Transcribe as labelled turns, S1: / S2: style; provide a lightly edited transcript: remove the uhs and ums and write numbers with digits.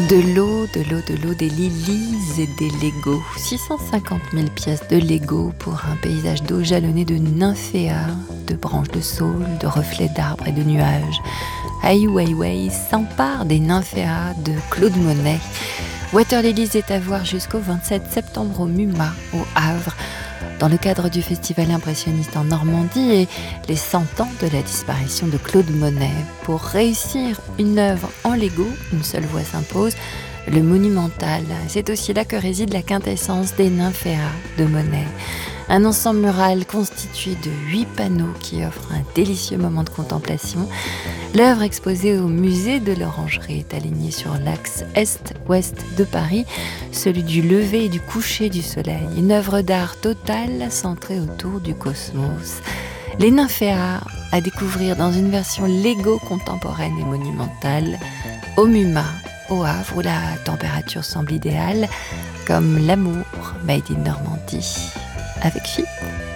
S1: De l'eau, de l'eau, de l'eau, des lilies et des Legos. 650 000 pièces de Lego pour un paysage d'eau jalonné de nymphéas, de branches de saule, de reflets d'arbres et de nuages. Ai Weiwei s'empare des nymphéas de Claude Monet. Water Lilies est à voir jusqu'au 27 septembre au MUMA, au Havre, dans le cadre du Festival impressionniste en Normandie et les 100 ans de la disparition de Claude Monet. Pour réussir une œuvre en Lego, une seule voie s'impose, le monumental. C'est aussi là que réside la quintessence des nymphéas de Monet. Un ensemble mural constitué de 8 panneaux qui offre un délicieux moment de contemplation. L'œuvre exposée au musée de l'Orangerie est alignée sur l'axe est-ouest de Paris, celui du lever et du coucher du soleil. Une œuvre d'art totale centrée autour du cosmos. Les nymphéas à découvrir dans une version Lego contemporaine et monumentale au MUMA, au Havre, où la température semble idéale, comme l'amour made in Normandie. Avec Phi.